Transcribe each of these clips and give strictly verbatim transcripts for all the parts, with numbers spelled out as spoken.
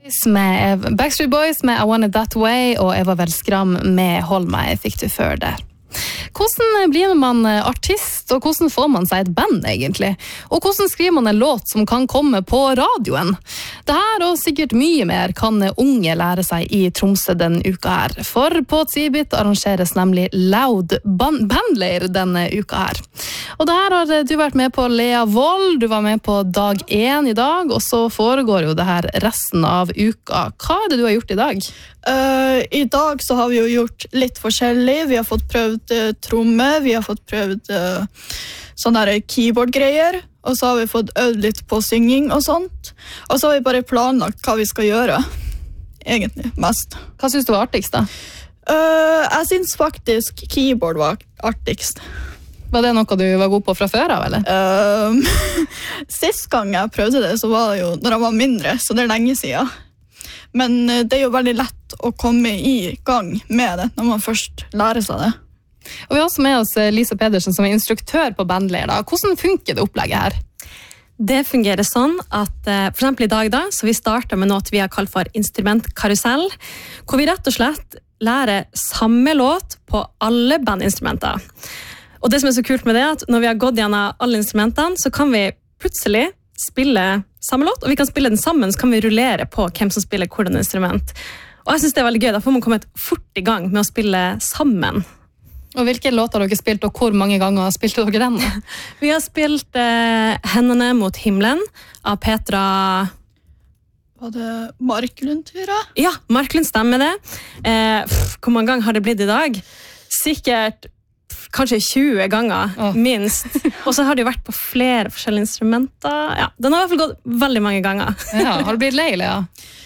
Med Backstreet Boys med I Want It That Way og Eva Velskram med Hold meg fikk du før der. Hvordan blir man artist, og hvordan får man seg et band egentlig? Og hvordan skriver man en låt som kan komme på radioen? Det her og sikkert mye mer kan unge lære seg i Tromsø den uka her. For på Tvibit arrangeres nemlig Loud bandleir denne uka her. Og det her har du vært med på, Lea Wold, du var med på dag én i dag, og så foregår jo det her resten av uka. Hva er det du har gjort i dag? Uh, I dag så har vi jo gjort litt forskjellig. Vi har fått prøvd uh, tromme, vi har fått prøvd uh, sånne der keyboard-greier, og så har vi fått øvd litt på synging og sånt. Og så har vi bare planlagt hva vi skal gjøre, egentlig, mest. Hva synes du var artigst da? Uh, jeg synes faktisk keyboard var artigst. Var det noe du var god på fra før av, eller? Uh, sist gang jeg prøvde det, så var det jo når jeg var mindre, så det er lenge siden. Men det er jo veldig lett å komme i gang med det når man først lærer seg det. Og vi har også med oss Lisa Pedersen som er instruktør på bandleir. Hvordan funker det opplegget her? Det fungerer sånn at for eksempel i dag da, så vi starter med noe vi har kalt for instrumentkarusell, hvor vi rett og slett lærer samme låt på alle bandinstrumenter. Og det som er så kult med det er at når vi har gått gjennom alle instrumentene, så kan vi plutselig spille samme låt, og vi kan spille den sammen, så kan vi rullere på hvem som spiller hvordan instrument. Og jeg synes det er veldig gøy, da får man komme fort i gang med å spille sammen. Og hvilke låter har dere spilt, og hvor mange ganger har spilt dere den? Vi har spilt eh, Hendene mot himmelen av Petra... Var det Marklund, tror jeg? Ja, Marklund stemmer det. Eh, pff, hvor mange ganger har det blitt i dag? Sikkert kanskje tjue ganger, oh. minst. Og så har det jo vært på flere forskjellige instrumenter. Ja, den har i hvert fall gått veldig mange ganger. Ja, har du blitt lei, Lea?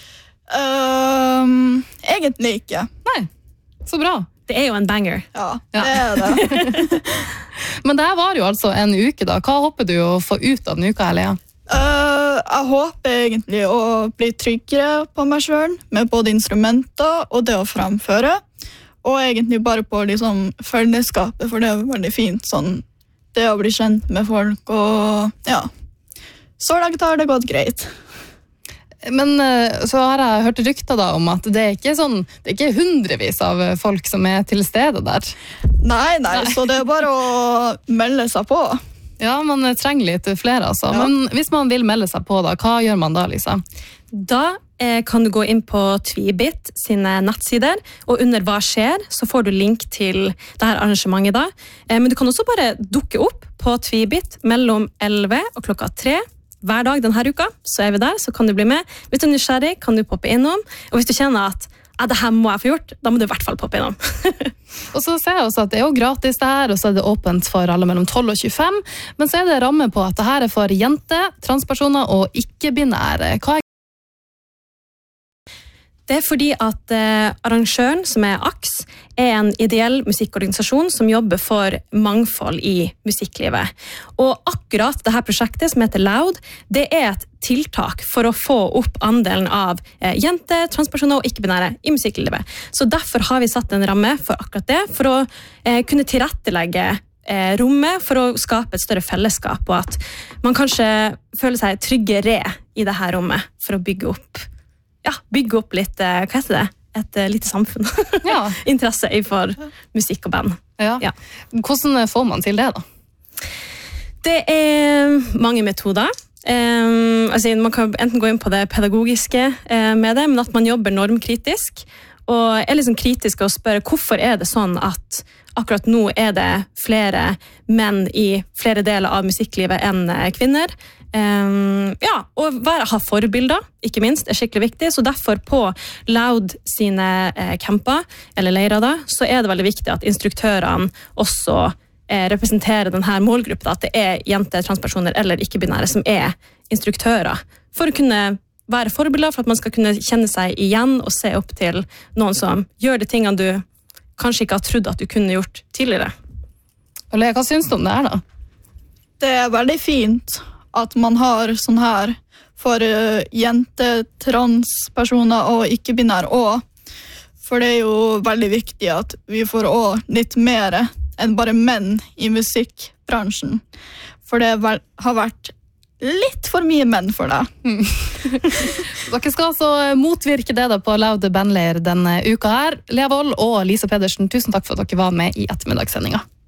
Um, egentlig ikke. Nei, så bra. Det er jo en banger. Ja, det ja. er det. Men det her var jo altså en uke da. Hva håper du å få ut av den uka, Lea? Uh, jeg håper egentlig å bli tryggere på meg selv, med både instrumenter og det å framføre. Og egentlig bare på liksom fellesskapet, for det er veldig fint, sånn, det å bli kjent med folk, og ja, så langt har det gått greit. Men så har jeg hørt rykter da om at det er ikke sånn, det er ikke hundrevis av folk som er til stede der. Nei, nei, nei. Så det er bare å melde seg på. Ja, man trenger litt flere altså. Ja. Men hvis man vil melde seg på da, hva gjør man da, Lisa? Da eh, kan du gå inn på Tvibit sine nettsider, og under Hva skjer, så får du link til det her arrangementet da. Eh, men du kan også bare dukke opp på Tvibit mellom elleve og klokka tre. Hver dag denne uka, så er vi der, så kan du bli med. Hvis du er nysgjerrig, kan du poppe innom. Og hvis du kjenner at ja, det her må jeg få gjort, da må du i hvert fall poppe innom. Og så ser jeg også at det er jo gratis det her, og så er det åpent for alle mellom tolv og tjuefem, men så er det ramme på at det her er for jenter, transpersoner og ikke-binære. Hva er Det er fordi at eh, arrangøren, som er A K S, er en ideell musikkorganisasjon som jobber for mangfold i musikklivet. Og akkurat dette prosjektet som heter Loud, det er et tiltak for å få opp andelen av eh, jenter, transpersoner og ikke-binære i musikklivet. Så derfor har vi satt en ramme for akkurat det, for å eh, kunne tilrettelegge eh, rommet, for å skape et større fellesskap, og at man kanskje føler seg tryggere i dette rommet for å bygge opp Ja, bygge opp litt, hva heter det? Et uh, lite samfunn. Ja. Interesse for musikk og band. Ja. Ja. Hvordan får man til det da? Det er mange metoder. Um, altså, man kan enten gå inn på det pedagogiske uh, med det, men at man jobber normkritisk, og er liksom kritisk og spør hvorfor er det sånn at akkurat nå er det flere menn i flere deler av musikklivet enn kvinner. Um, ja, og være, ha forbilder, ikke minst, er skikkelig viktig. Så derfor på Loud sine eh, camper, eller leirer da, så er det veldig viktig at instruktørene også eh, representerer denne målgruppen, at det er jenter, transpersoner eller ikke-binære som er instruktører, for å kunne være forbilder, for at man skal kunne kjenne seg igjen og se opp til noen som gjør de tingene du kanskje ikke har trodd at du kunne gjort tidligere. Og Lea, hva synes du om det her da? Det er veldig fint at man har sånn her for uh, jenter, transpersoner og ikke-binære også. For det er jo veldig viktig at vi får også litt mer enn bare menn i musikkbransjen. For det har vært litt for mye menn for deg. Mm. Dere skal altså motvirke det da på Loud Bandleir denne uka her. Lea Wold og Lisa Pedersen, tusen takk for at dere var med i ettermiddagssendinga.